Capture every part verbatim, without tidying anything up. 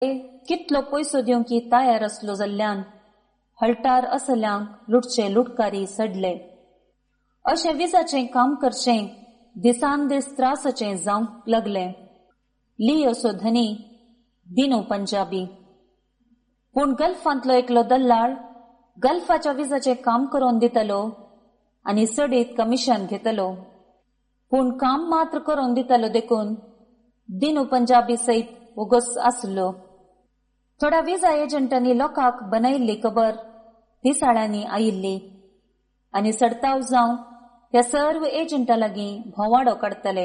कितलो पयसो दिवंक तयार असलो जाल्ल्यान हळटार असल्यांक लुटचे लुटकारी सडले. अशें विजाचें काम करचें दिसान दीस त्रासाचें जावंक लागलें. लियोचो धनी दिनू पंजाबी. पूण गल्फांतलो एकलो दल्लाळ गल्फाच्या विजाचें काम करून दितलो आनी सडीत कमिशन घेतलो. पूण काम मात्र करून दितलो देखून दिनू पंजाबी सयत उगस आसलो. थोड्या विजा एजंटांनी लोकांक बनयल्ली खबर दिसाळ्यांनी आयिल्ली आनी सडताव जावन त्या सर्व एजंटा लागीं भोवाडो काडतले.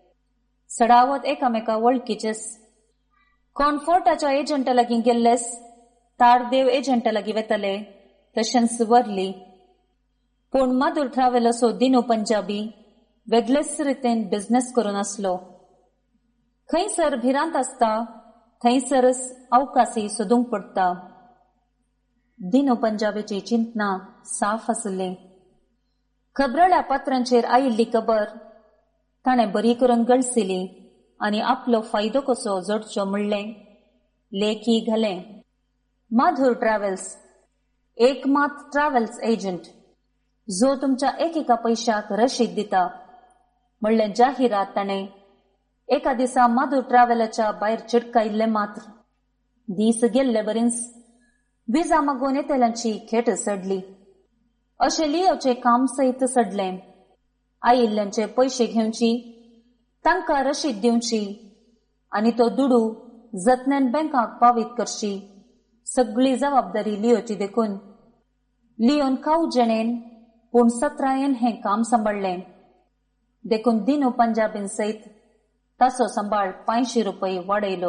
सडावत एकामेका वळखीचेस. कोण फोर्टाच्या एजंटा लागीं गेल्लेस तारदेव एजंटा लागीं वेतले तशेंच वरली. पूण मधुर ट्रॅव्हल्सो दिनू पंजाबी वेगळेच रितीन बिझनेस करून आसलो. खंयसर भिरांत आसता थंयसरच अवकाशी सोदूंक पडटा. दिनू पंजाबीची चिंतना साफ आसली. खबरल्या पत्रांचेर आयिल्ली खबर ताणें बरी करून गळसिली आनी आपलो फायदो कसो जोडचो म्हणलें लेखी घालें. माधुर ट्रॅव्हल्स एक मात ट्रॅव्हल्स एजंट जो तुमच्या एकेका पैशाक रशीद दिता म्हणलें जाहिरात ताणें एका दिसा माधुर ट्रॅव्हलाच्या भायर चिडकायल्ले. मात्र दीस गेल्ले बरींच विजा मागून येतेल्यांची खेट सडली. अशें लियोचें काम सयत सडलें. आयिल्ल्यांचे पयशे घेवची तांकां रशीद दिवची आनी तो दुडू जतनेन बँकाक पावीत करची सगळी जबाबदारी लियोची देखून लियोन काऊ जणेन पूण सत्रायेन हें काम सांबाळलें. देखून दिनू पंजाबीन सयत ताचो सांबाळ पांयशी रुपये वाडयलो.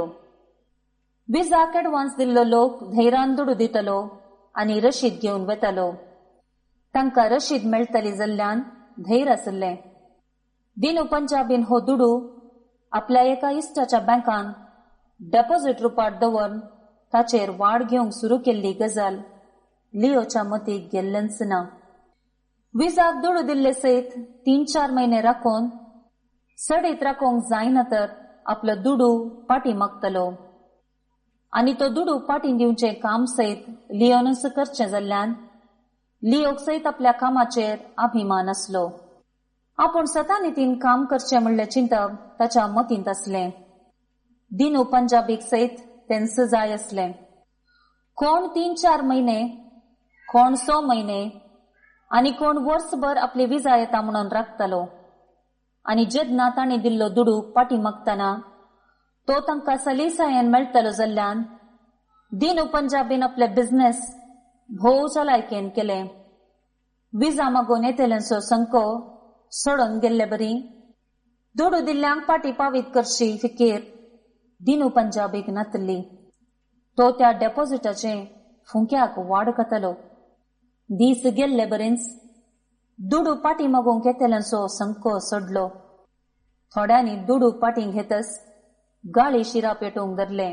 विजाक एडवान्स दिल्लो लोक धैर्यान दुडू दितलो आनी रशीद घेवन वेतलो. तांकां रशीद मेळटली जाल्ल्यान धैर्य आसलें. दिनू पंजाबीन हो दुडू आपल्या एका इश्टाच्या बँकान डेपॉझिट रुपार दवरून ताचेर वाड घेवंक सुरू केल्ली गजाल लियोच्या मतीक गेल्लेंच ना. विजाक दुडू दिल्ले सयत तीन चार म्हयने राखून सडीत राखोंक जायना तर आपलो दुडू पाटी मागतलो आनी तो दुडू पाटी दिवचें काम सयत लियोनच करचें जाल्ल्यान लियोक सयत आपल्या कामाचेर अभिमान आसलो. आपूण सतानितीन काम करचें म्हणलें चिंतप ताच्या मतींत आसलें. दिनू पंजाबीक सयत तेंच जाय आसलें. कोण तीन चार म्हयने कोण स म्हयने आनी कोण वर्सभर आपली विजा येता म्हणून राखतलो आनी जेन्ना ताणें दिल्लो दुडू पाटी मागतना तो तांकां सलिसायेन मेळटलो जाल्ल्यान दिनू पंजाबीन आपले बिझनेस भोव चलायकेन केलें. विजा मागून येतेल्यांचो संको सोडून गेल्ले बरी. दुडू दिल्ल्यांक पाटी पावीत करची फिकीर दिनू पंजाबीक नातली. तो त्या डेपॉझिटाचे फुंक्याक वाड घातलो. दीस गेल्ले बरेंच दुडू पाटी मागूंक येतेल्यांचो संको सोडलो. थोड्यांनी दुडू पाटी घेतस गाळी शिरा पेटोवंक धरले.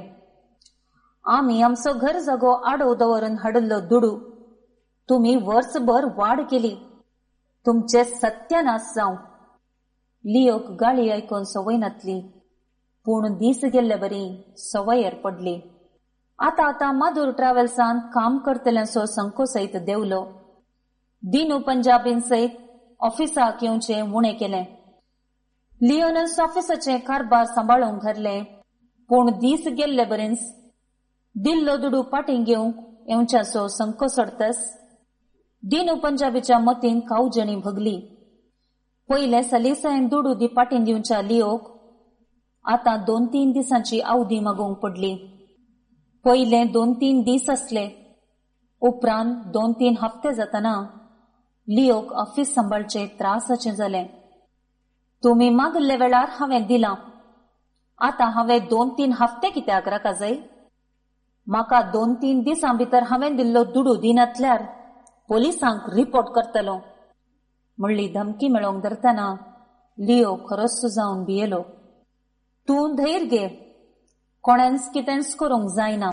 आमी आमचो घर जागो आडो दवरून हाडिल्लो दुडू तुमी वर्सभर वाड केली. तुमचे सत्यानाश जावं. लियोक गाळी आयकून संवय नातली. पूण दीस गेल्ले बरी संवयर पडली. आतां आतां माधुर ट्रॅव्हल्सान काम करतल्यांचो संको सयत देवलो. दिनू पंजाबीन सयत ऑफिसाक येवचें उणें केलें. लियोनस ऑफिसाचें कारभार सांबाळूंक धरलें. पूण दीस गेल्ले बरेंच दिल्लो दुडू पाटी घेवंक येवच्याचो संको सोडतस दिनू पंजाबीच्या मतीन कावजणी भगली. पयले सलिसायेन दुडू दी पाटी दिवच्या लियोक आतां दोन तीन दिसांची आवदी मागूंक पडली. पयले दोन तीन दीस आसले. उपरांत दोन तीन हप्ते जातना लियोक ऑफिस सांबाळचे त्रासाचें जालें. तुमी मागल्ले वेळार हांवें दिलां. आतां हांवें दोन तीन हप्ते कित्याक राका जाय? म्हाका दोन तीन दिसां भितर हांवें दिल्लो दुडू दिनातल्यार पोलिसांक रिपोर्ट करतलो म्हणली धमकी मेळोवंक धरतना लियो खरोच जावन भियेलो. तूं धैर्य घे. कोणेंच कितेंच करूंक जायना.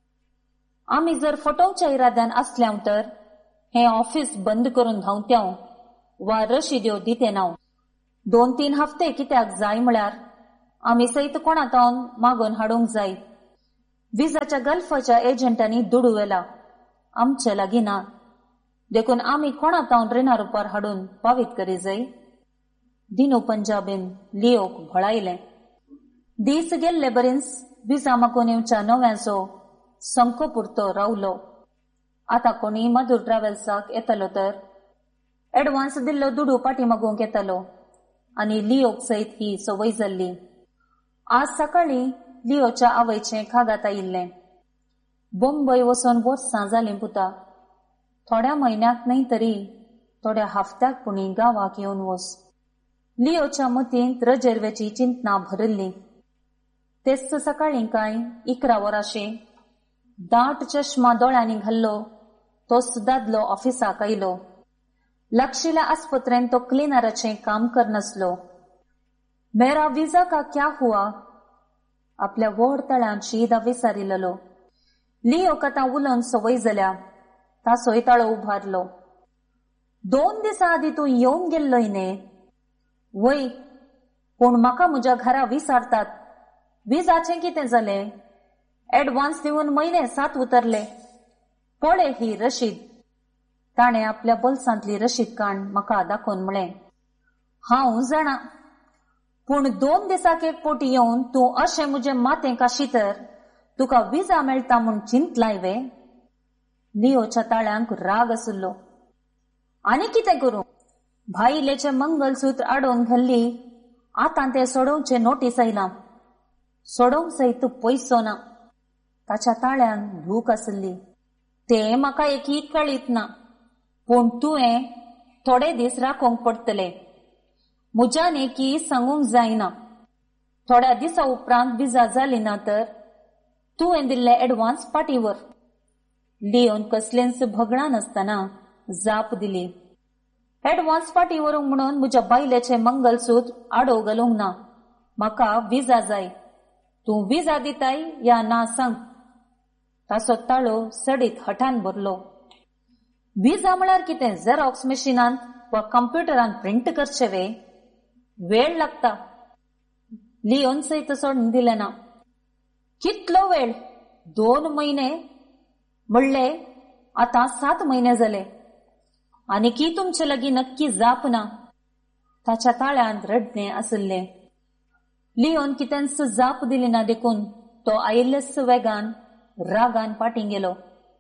आमी जर फटोवच्या इराद्यान आसल्यां तर हें ऑफिस बंद करून धांवत्याव वा रशीद्यो दिते नाव. दोन तीन हप्ते कित्याक जाय म्हळ्यार आमी सयत कोणातावन मागून हाडूंक जाय. विजाच्या गल्फाच्या एजंटांनी दुडू वेला आमच्या लागीं ना देखून आमी कोणा तावन रेनारुपार हाडून पावीत करी जाय. दिनू पंजाबीन लिओक भळायलें. दीस गेल्ले बरेंच विजा मागून येवच्या नव्याचो संको पुरतो रावलो. आतां कोणी मधुर ट्रॅव्हल्साक येतलो तर एडवान्स दिल्लो दुडू पाठी मागूंक येतलो आनी लिओक सयत ही सवय जाल्ली. आज सकाळी लिओच्या आवयचें खागात आयिल्लें. बॉम्बय वचून वर्सां जालीं पुता. थोड्या म्हयन्याक न्हय तरी थोड्या हफ्त्याक पुणी गांवाक येवन वच. लिओच्या मतींत रजेर्वेची चिंतना भरिल्ली. तेच सकाळी कांय इकरा वरांशे दाट चश्मा दोळ्यांनी घाल्लो तोच दादलो ऑफिसाक आयलो. लागशिल्ल्या आस्पत्रेंत तो क्लिनराचें काम करनासलो. मेरा विजा का क्या हुआ? आपल्या व्हड तळ्यान शीदा विचारिल्लो. लिओक आतां उलोवन सवय जाल्या. तासोय ताळो उबारलो. दोन दिसां आदीं तूं येवन गेल्लोय न्ही? वय, पूण म्हाका म्हज्या घरा विचारतात विजाचें कितें जालें? एडवान्स दिवन म्हयने सात उतरले. पळय ही रशीद. ताणें आपल्या बोल्सांतली रशीद काण म्हाका दाखोवन म्हळें. हांव जाणा, पूण दोन दिसाक एक पोटी येवन तूं अशें म्हजें मातें काशी तर तुका विजा मेळटा म्हूण चिंतलाय वे? लिओच्या ताळ्यांक राग आसुल्लो. आनी कितें करूं? भाईलेचें मंगलसूत्र आडोवन घाल्ली. आतां तें सोडोवचें नोटीस आयलां. सोडोवंक सयत पयसो ना. ताच्या ताळ्यान भूक आसली. तें म्हाका एकही कळीत ना, पूण तुवें थोडे दीस राखोवंक पडटलें. म्हज्यान एकी सांगूंक जायना. थोड्या दिसा उपरांत विजा जाली ना तर तुवें दिल्ले एडवान्स पाटीवर. लिओन कसलेंच भगणां नासतना जाप दिली. एडवान्स फाटी व्हरूंक म्हणून म्हज्या बायलेचें मंगलसूत्र आडो घालूंक ना. म्हाका विजा जाय. तूं विजा दिताय या ना सांग. ताचो ताळो सडीत हठान भरलो. विजा म्हळ्यार कितें झेरॉक्स मशिनांत वा कंप्युटरान प्रिंट करचे वे? वेळ लागता. लिओन सयत सोडून दिलें ना. कितलो वेळ? दोन म्हयने म्हणले आतां सात म्हयने जाले. आनी की तुमचे लागीं नक्की जाप ना? ताच्या ताळ्यांत रडणें आसलें. लिओन कितेंच जाप दिली ना देखून तो आयिल्लेच वेगान रागान फाटीं गेलो.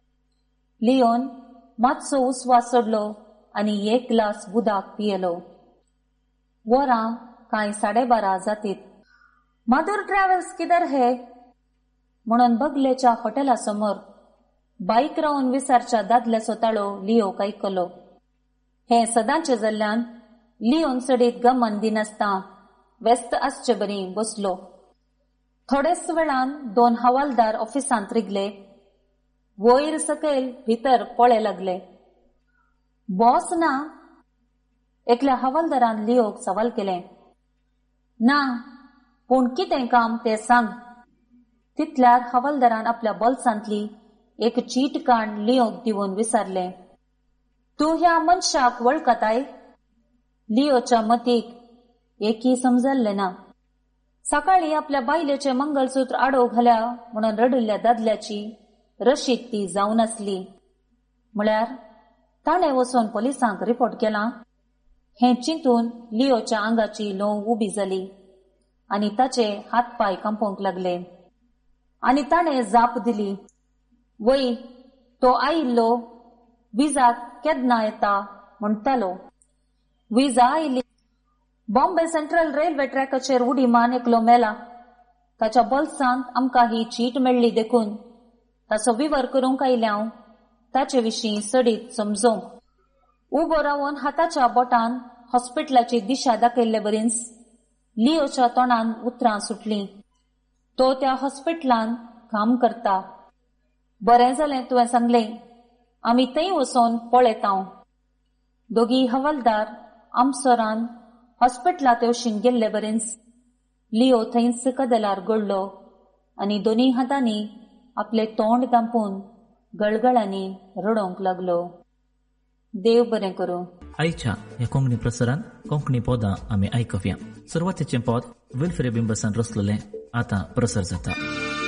लिओन मातसो उस्वास सोडलो आनी एक ग्लास उदक पियेलो. वरां कांय साडेबारा जातीत. मधुर ट्रॅव्हल्स किधर है म्हणून बगलेच्या हॉटेला समोर बाईक रावन विचारच्या दादल्याचो ताळो लिओक आयकलो. हे सदांचे जाल्ल्यान लिओन सडीत गमन दिनासता व्यस्त आसचे बरी बसलो. थोडेच वेळान दोन हवालदार ऑफिसांत रिगले. वयर सकयल भितर पळे लागले. बॉस ना? एकल्या हवालदारान लिओक सवाल केलें. ना, पूण कितें काम तें सांग. तितल्यार हवालदारान आपल्या बोल्सांतली एक चीट काण लिओक दिवन विचारलें. तूं ह्या मनशाक वळखताय? लिओच्या मतीक एकी समजल्लें ना. सकाळी आपल्या बायलेचें मंगलसूत्र आडो घाल्या म्हणून रडिल्ल्या दादल्याची रशीद ती जावन आसली. म्हळ्यार ताणें वचून पोलिसांक रिपोर्ट केला. हें चिंतून लिओच्या आंगाची ल्हव उबी जाली आनी ताचे हात पाय कंपोवंक लागले. आनी ताणें जाप दिली. वय, तो आयिल्लो विजा केन्ना येता म्हणटालो. विजा आयिल्ली. बॉम्बे सेंट्रल रेल्वे ट्रॅकाचेर उडी मान एकलो मेला. ताच्या बोल्सांत आमकां ही चीट मेळ्ळी देखून ताचो विवर करूंक आयले हांव ताचे विशीं सडीत समजोवंक. उबो रावन हाताच्या बोटान हॉस्पिटलाची दिशा दाखयल्ले बरींच लिओच्या तोंडान उतरां सुटलीं. तो त्या हॉस्पिटलान काम करता. बरें जालें तुवें सांगलें. आमी थंय वचोन पळयत हांव. दोगी हवालदार आमसोरान हॉस्पिटलांत येवशीं गेल्ले बरेंच लिओ थंयच कदेलार गळ्ळो आनी दोनी हातांनी आपले तोंड दांपून गळगळांनी रडोंक लागलो. देव बरें करूं. आयच्या ह्या कोंकणी प्रसारान कोंकणी पदां आमी आयकव्या. सुरवातीचें पद विल्फ्रे बिंबसान रचलेलें आतां प्रसार जाता.